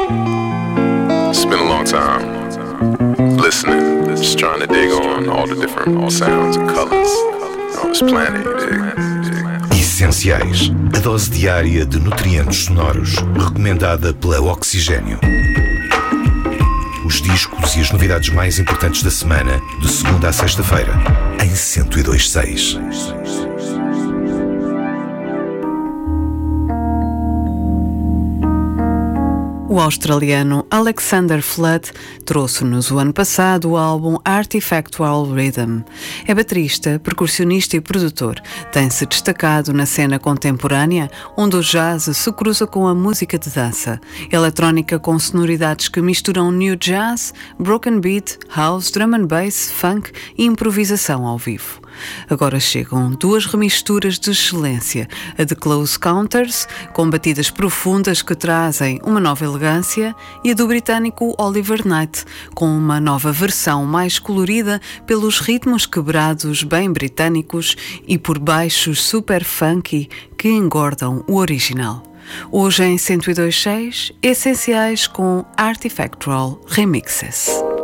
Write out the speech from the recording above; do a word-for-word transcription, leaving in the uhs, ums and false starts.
It's been a long time listening, just trying to dig on all the different sounds and colors on this planet, you dig? Essenciais, a dose diária de nutrientes sonoros, recomendada pela Oxigênio. Os discos e as novidades mais importantes da semana, de segunda a sexta-feira, em cento e dois ponto seis. O australiano Alexander Flood trouxe-nos o ano passado o álbum Artifactual Rhythm. É baterista, percussionista e produtor. Tem-se destacado na cena contemporânea, onde o jazz se cruza com a música de dança. Eletrónica com sonoridades que misturam new jazz, broken beat, house, drum and bass, funk e improvisação ao vivo. Agora chegam duas remisturas de excelência, a de Close Counters, com batidas profundas que trazem uma nova elegância, e a do britânico Oliver Knight, com uma nova versão mais colorida pelos ritmos quebrados bem britânicos e por baixos super funky que engordam o original. Hoje em cento e dois ponto seis, essenciais com Artifactual Remixes.